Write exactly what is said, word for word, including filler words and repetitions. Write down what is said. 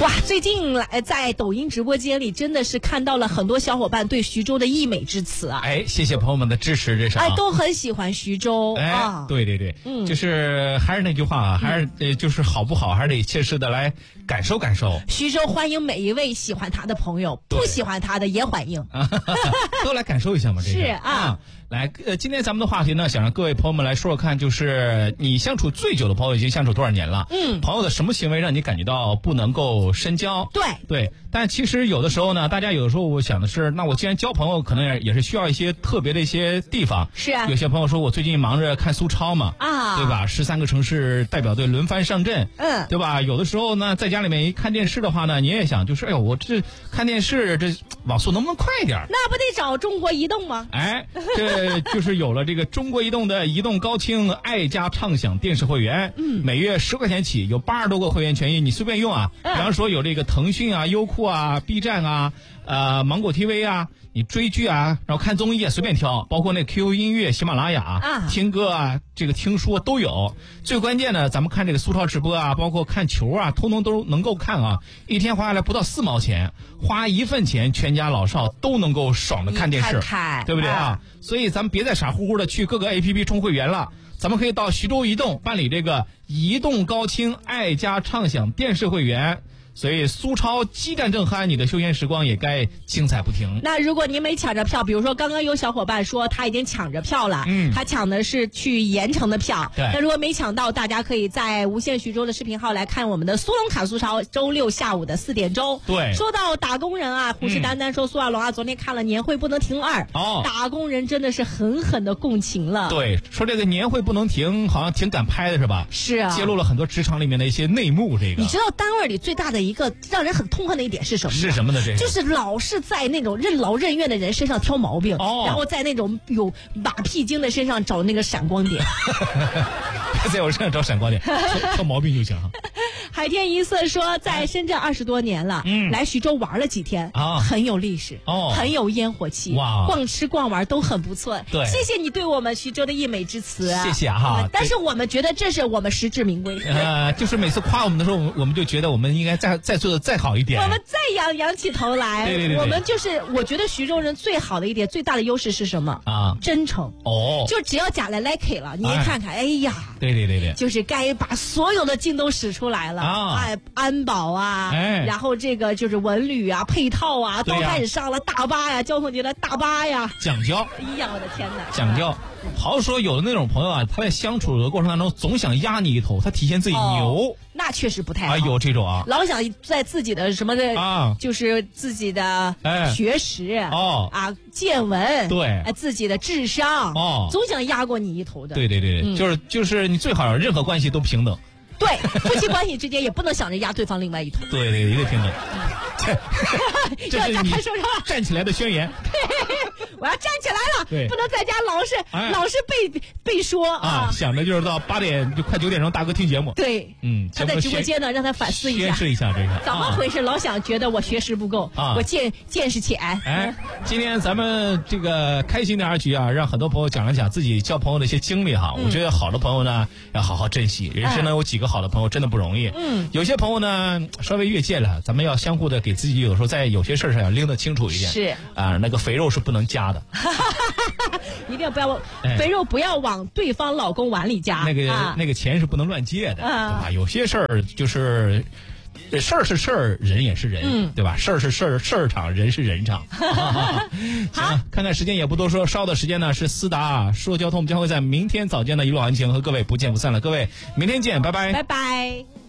哇，最近来在抖音直播间里，真的是看到了很多小伙伴对徐州的溢美之词啊！ 哎，谢谢朋友们的支持，这是、啊、 哎，都很喜欢徐州。 哎， 啊、 对对对， 嗯， 就是还是那句话啊，还是、呃、就是好不好，还是得切实的来感受感受。 徐州欢迎每一位喜欢他的朋友，不喜欢他的也欢迎， 都来感受一下嘛。这是是啊。 啊来，呃，今天咱们的话题呢，想让各位朋友们来说说看，就是你相处最久的朋友已经相处多少年了？嗯，朋友的什么行为让你感觉到不能够深交？ 对对，但其实有的时候呢，大家有的时候我想的是，那我既然交朋友，可能也也是需要一些特别的一些地方。 是啊， 有些朋友说我最近忙着看苏超嘛， 啊， 对吧？十三个城市代表队轮番上阵， 嗯， 对吧？有的时候呢，在家里面一看电视的话呢，你也想，就是哎呦，我这看电视这网速能不能快一点？ 那不得找中国移动吗？ 哎，这就是有了这个中国移动的移动高清爱家畅享电视会员，嗯，每月十块钱起，有八十多个会员权益，你随便用啊。 嗯、 比方说有这个腾讯啊、优酷啊、B 站啊、呃芒果 T V 啊，你追剧啊，然后看综艺啊，随便挑，包括那 Q Q 音乐、喜马拉雅啊，听歌啊，这个听书都有。最关键的，咱们看这个苏超直播啊，包括看球啊，通通都能够看啊。一天花下来不到四毛钱，花一份钱，全家老少都能够爽的看电视， 看看对不对啊？啊所以咱们别再傻乎乎的去各个 A P P 充会员了，咱们可以到徐州移动办理这个移动高清爱家畅享电视会员。所以苏超激战正酣，你的休闲时光也该精彩不停。 那如果您没抢着票，比如说刚刚有小伙伴说他已经抢着票了，嗯，他抢的是去盐城的票。 对， 那如果没抢到，大家可以在无限徐州的视频号来看我们的苏龙卡苏超，周六下午的四点钟。 对， 说到打工人啊，虎视眈眈说苏亚龙啊，昨天看了年会不能停二，哦，打工人真的是狠狠的共情了。 对，说这个年会不能停，好像挺敢拍的是吧？ 是啊， 揭露了很多职场里面的一些内幕。这个你知道单位里最大的一个让人很痛恨的一点是什么？ 是什么呢？这个就是老是在那种任劳任怨的人身上挑毛病，哦，然后在那种有马屁精的身上找那个闪光点。 在我身上找闪光点，挑, 挑毛病就行。 海天一色说，在深圳二十多年了，嗯，来徐州玩了几天，啊，很有历史，哦，很有烟火气，哇，逛吃逛玩都很不错。 对， 谢谢你对我们徐州的溢美之词啊， 谢谢哈。 但是我们觉得这是我们实至名归。 呃，就是每次夸我们的时候，我们我们就觉得我们应该再再做的再好一点， 我们再仰仰起头来。 对对 对, 对， 我们就是我觉得徐州人最好的一点，最大的优势是什么啊？真诚。哦，就只要假来 like 了，你一看看，哎, 哎呀， 对对对对， 就是该把所有的劲都使出来了啊！哎，安保啊，哎，然后这个就是文旅啊、配套啊，都开始上了大巴呀，交通节的大巴呀， 讲究。 哎呀，我的天哪， 讲究。好说有的那种朋友啊，他在相处的过程当中总想压你一头，他体现自己牛， 哦、那确实不太好。 啊，有这种啊， 老想在自己的什么的啊，就是自己的学识、哎、哦啊见闻， 对， 哎，自己的智商哦，总想压过你一头的。 对对对，嗯、就是就是你最好任何关系都平等。 对，夫妻关系之间也不能想着压对方另外一头。 对对，一定平等。 这是你站起来的宣言。 我要站起来了， 对， 不能在家老是、哎、老是被被说啊, 啊。想着就是到八点就快九点钟，大哥听节目。 对，嗯，他在直播间呢，让他反思一下， 宣示一下这个怎么回事？啊、老想觉得我学识不够啊，我见见识浅。 哎，今天咱们这个开心的二局啊，让很多朋友讲了讲自己交朋友的一些经历哈。嗯、我觉得好的朋友呢，要好好珍惜，人生呢有几个好的朋友真的不容易。嗯，有些朋友呢稍微越界了，咱们要相互的给自己有时候在有些事上要拎得清楚一点。 是啊， 那个肥肉是不能加的。 一定不要肥肉不要往对方老公碗里加， 那个、啊、那个钱是不能乱借的，啊、对吧？有些事儿就是事儿是事儿，人也是人，嗯、对吧？事儿是事儿，事儿场，人是人场。行，看看时间也不多说，稍的时间呢是思达说交通，我们将会在明天早间的一路行情和各位不见不散了。各位，明天见，拜拜， 拜拜。